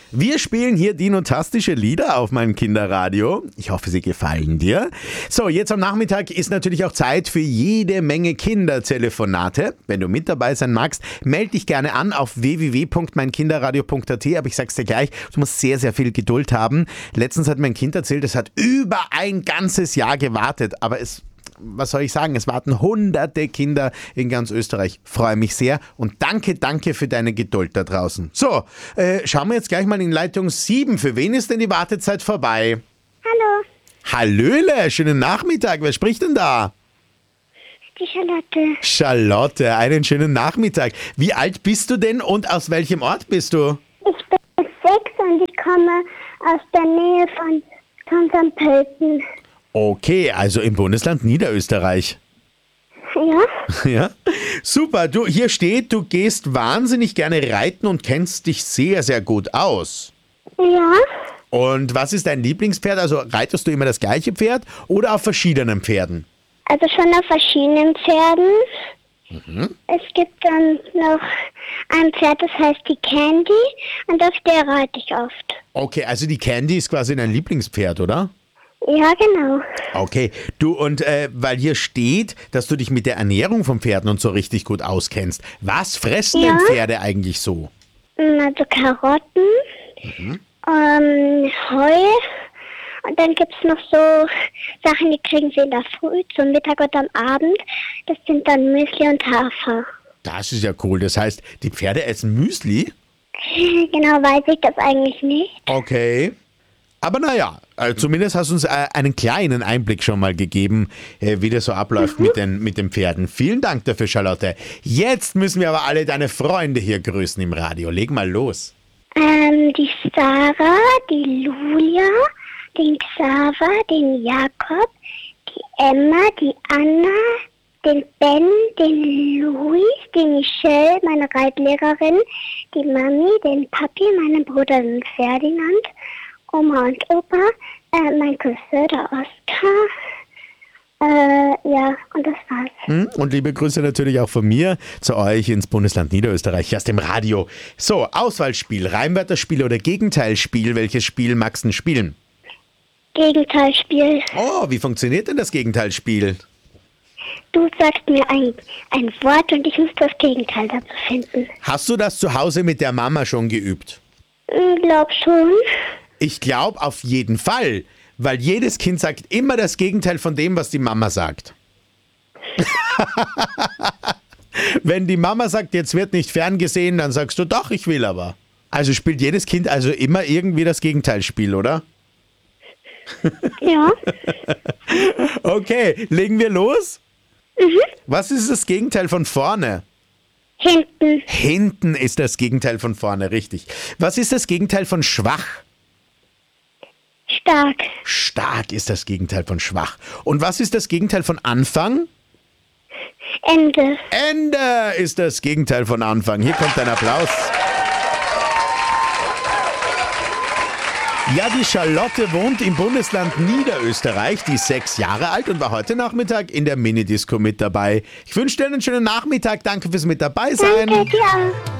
Wir spielen hier dinotastische Lieder auf meinem Kinderradio. Ich hoffe, sie gefallen dir. So, jetzt am Nachmittag ist natürlich auch Zeit für jede Menge Kindertelefonate. Wenn du mit dabei sein magst, melde dich gerne an auf www.meinkinderradio.at. Aber ich sag's dir gleich, du musst sehr, sehr viel Geduld haben. Letztens hat mein Kind erzählt, es hat über ein ganzes Jahr gewartet. Aber was soll ich sagen? Es warten hunderte Kinder in ganz Österreich. Freue mich sehr und danke für deine Geduld da draußen. So, schauen wir jetzt gleich mal in Leitung 7. Für wen ist denn die Wartezeit vorbei? Hallo, Hallöle, schönen Nachmittag. Wer spricht denn da? die Charlotte. Charlotte, einen schönen Nachmittag. Wie alt bist du denn und aus welchem Ort bist du? Ich bin 6 und ich komme aus der Nähe von St. Pölten. Okay, also im Bundesland Niederösterreich. Ja, Ja, super. Du, hier steht, du gehst wahnsinnig gerne reiten und kennst dich sehr, sehr gut aus. ja. Und was ist dein Lieblingspferd? Also reitest du immer das gleiche Pferd oder auf verschiedenen Pferden? Also schon auf verschiedenen Pferden. Es gibt dann noch ein Pferd, das heißt die Candy und auf der reite ich oft. Okay, also die Candy ist quasi dein Lieblingspferd, oder? Ja, genau. Okay, du und weil hier steht, dass du dich mit der Ernährung von Pferden und so richtig gut auskennst. Was fressen denn Pferde eigentlich so? Also Karotten, Heu und dann gibt es noch so Sachen, die kriegen sie in der Früh, zum Mittag und am Abend. Das sind dann Müsli und Hafer. Das ist ja cool. Das heißt, die Pferde essen Müsli? Genau weiß ich das eigentlich nicht. Okay. Aber naja, zumindest hast du uns einen kleinen Einblick schon mal gegeben, wie das so abläuft mit den Pferden. Vielen Dank dafür, Charlotte. Jetzt müssen wir aber alle deine Freunde hier grüßen im Radio. Leg mal los. Die Sarah, die Julia, den Xaver, den Jakob, die Emma, die Anna, den Ben, den Luis, die Michelle, meine Reitlehrerin, die Mami, den Papi, meinen Bruder den Ferdinand, Oma und Opa, mein Cousin, der Oskar. Ja, und das war's. Und liebe Grüße natürlich auch von mir zu euch ins Bundesland Niederösterreich aus dem Radio. So, Auswahlspiel, Reimwörterspiel oder Gegenteilspiel. Welches Spiel magst du spielen? Gegenteilspiel. Oh, wie funktioniert denn das Gegenteilspiel? Du sagst mir ein Wort und ich muss das Gegenteil dazu finden. Hast du das zu Hause mit der Mama schon geübt? Glaub schon. Ich glaube auf jeden Fall, weil jedes Kind sagt immer das Gegenteil von dem, was die Mama sagt. Wenn die Mama sagt, jetzt wird nicht ferngesehen, dann sagst du, doch, ich will aber. Also spielt jedes Kind also immer irgendwie das Gegenteilspiel, oder? Ja. Okay, legen wir los? Was ist das Gegenteil von vorne? Hinten. Hinten ist das Gegenteil von vorne, richtig. Was ist das Gegenteil von schwach? Stark. Stark ist das Gegenteil von schwach. Und was ist das Gegenteil von Anfang? Ende. Ende ist das Gegenteil von Anfang. Hier kommt ein Applaus. Ja, die Charlotte wohnt im Bundesland Niederösterreich, die ist 6 Jahre alt und war heute Nachmittag in der Minidisco mit dabei. Ich wünsche dir einen schönen Nachmittag, danke fürs mit dabei sein. Danke dir.